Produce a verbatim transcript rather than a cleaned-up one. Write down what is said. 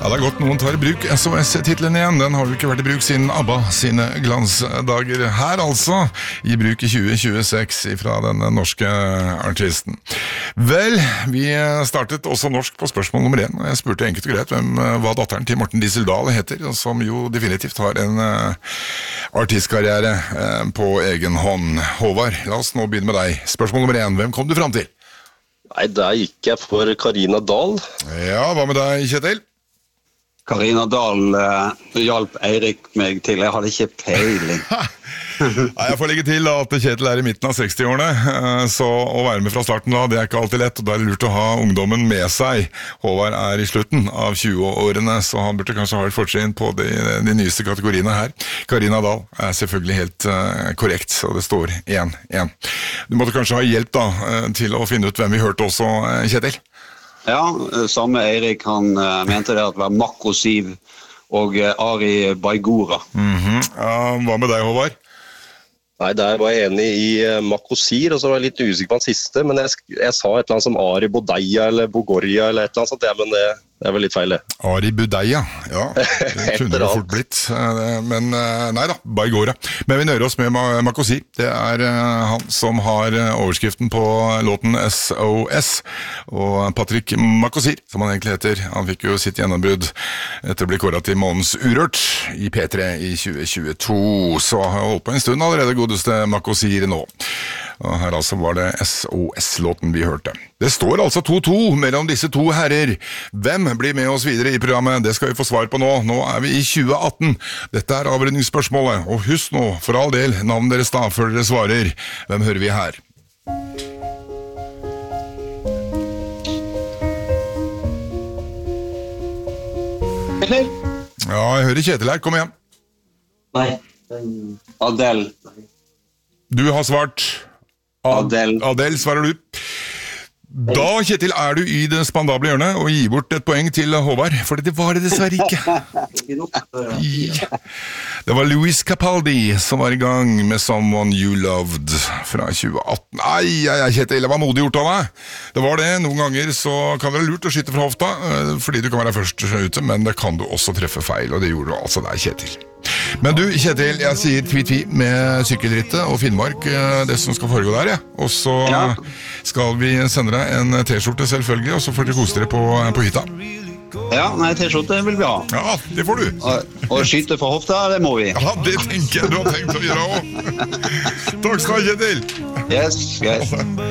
Ja, det er godt noen tar i bruk S O S-titlen igjen. Den har jo ikke vært i bruk siden ABBA sine glansdager. Her altså, i bruk i tjue tjueseks fra den norske artisten. Vel, vi startet også norsk på spørsmål nummer én, og jeg spurte enkelt og greit hvem hva datteren til Morten Dieseldal heter, som jo definitivt har en uh, artistkarriere uh, på egen hånd. Håvard, la oss nå begynne med deg. Spørsmål nummer én, hvem kom du fram til? Nei, der gikk jeg for Karina Dahl. Ja, hva med deg, Kjetil? Karina Dahl uh, hjalp Eirik meg til, jeg hadde ikke peiling. Nei, jeg får legge til at Kjetil er i midten av seksti-årene, så å være med fra starten da, det er ikke alltid lett, og da er det lurt å ha ungdommen med seg. Håvard er i slutten av tjue-årene, så han burde kanskje ha et fortrinn på de, de nyeste kategoriene her. Karina Dahl er selvfølgelig helt uh, korrekt, så det står én én. Du måtte kanskje ha hjelp da, til å finne ut hvem vi hørte også, Kjetil? Ja, samme Eirik, han uh, mente det at det var Mako Siv og uh, Ari Baigora. Mm-hmm. Ja, hva med deg, Håvard? Nei, der var jeg enig i uh, Makosir, og så var jeg litt usikker på den siste, men jeg, jeg sa et eller annet som Ari Bodeia eller Bogoria eller et eller annet sånt, ja, men det, det er vel litt feil det. Ari Budeia, ja, det kunne det fort blitt, men nei da, Baigora. Men vi nøyer oss med Makosir, det er han som har overskriften på låten S O S, og Patrick Makosir, som han egentlig heter, han fikk jo sitt gjennombrudd etter å bli kåret til månedens Urørt i P tre i tjue tjueto, så har jeg holdt på en stund allerede godeste Makosir nå. Og her altså var det S O S-låten vi hørte. Det står altså to to mellom disse to herrer. Hvem blir med oss videre i programmet? Det skal vi få svar på nå. Nå er vi i tjue atten. Dette er avrundingsspørsmålet. Og husk nå, for all del, navnet deres da, før dere svarer. Hvem hører vi her? Kjetil? Ja, jeg hører Kjetil her. Kom igjen. Nei. Adele. Du har svart... Adele. Adele, svarer du. Da, Kjetil, er du i det spandable hjørnet og gir bort et poeng til Håvard, for det var det dessverre ikke. Det var Louis Capaldi som var i gang med Someone You Loved fra tjue atten. Nei, nei, nei, Kjetil, det var modig gjort av deg. Det var det. Noen ganger så kan det være lurt å skyte fra hofta, fordi du kan være først ute, men det kan du også treffe feil, og det gjorde du altså der, Kjetil. Men du, Kjetil, jeg sier tvi-tvi med sykkelrittet og Finnmark, det som skal foregå der, ja. Og så ja. Skal vi sende deg en T-skjorte selvfølgelig, og så får dere kose dere på, på hytta. Ja, nei, T-skjorte vil vi ha. Ja, det får du. Og, og skyte for hofta, det må vi. Ja, det tenker jeg du har tenkt å gjøre også. Takk skal du ha, Kjetil. Yes, yes.